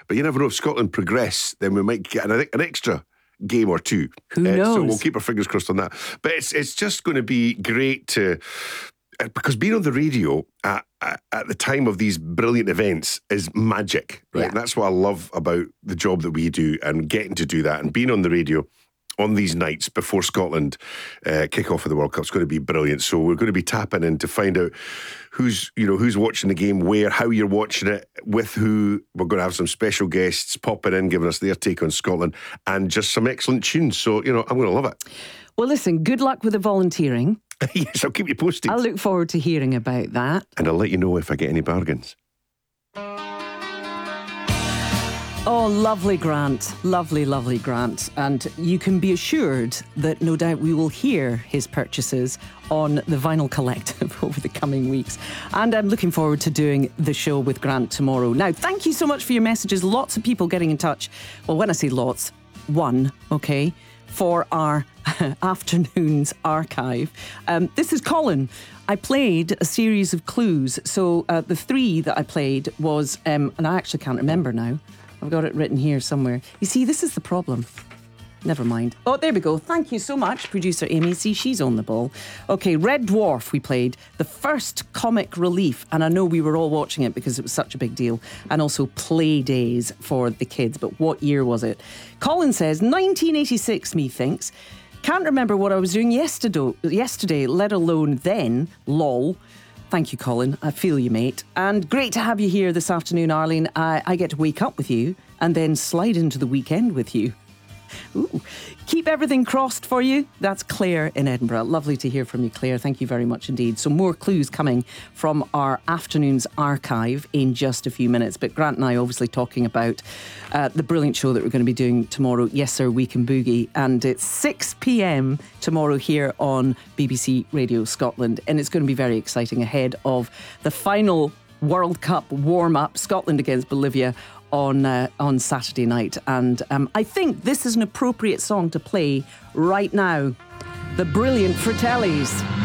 But you never know, if Scotland progress, then we might get an extra game or two. Who knows? So we'll keep our fingers crossed on that. But it's just going to be great to... because being on the radio at the time of these brilliant events is magic, right? Yeah. And that's what I love about the job that we do, and getting to do that, and being on the radio on these nights before Scotland kick off of the World Cup is going to be brilliant. So we're going to be tapping in to find out who's watching the game, where, how you're watching it, with who. We're going to have some special guests popping in, giving us their take on Scotland, and just some excellent tunes. So, I'm going to love it. Well, listen, good luck with the volunteering. Yes, I'll keep you posted. I look forward to hearing about that. And I'll let you know if I get any bargains. Oh, lovely Grant. Lovely, lovely Grant. And you can be assured that no doubt we will hear his purchases on the Vinyl Collective over the coming weeks. And I'm looking forward to doing the show with Grant tomorrow. Now, thank you so much for your messages. Lots of people getting in touch. Well, when I say lots, one, okay, for our afternoon's archive. This is Colin. I played a series of clues. So the three that I played was, and I actually can't remember now. I've got it written here somewhere. You see, this is the problem. Never mind. Oh, there we go. Thank you so much, producer Amy. See, she's on the ball. Okay, Red Dwarf we played. The first comic relief. And I know we were all watching it because it was such a big deal. And also play days for the kids. But what year was it? Colin says, 1986, methinks. Can't remember what I was doing yesterday, let alone then. Lol. Thank you, Colin. I feel you, mate. And great to have you here this afternoon, Arlene. I get to wake up with you and then slide into the weekend with you. Ooh. Keep everything crossed for you. That's Claire in Edinburgh. Lovely to hear from you, Claire. Thank you very much indeed. So more clues coming from our afternoon's archive in just a few minutes. But Grant and I obviously talking about the brilliant show that we're going to be doing tomorrow. Yes, sir, We Can Boogie. And it's 6 p.m. tomorrow here on BBC Radio Scotland. And it's going to be very exciting ahead of the final World Cup warm-up, Scotland against Bolivia, on Saturday night. And I think this is an appropriate song to play right now. The brilliant Fratellis.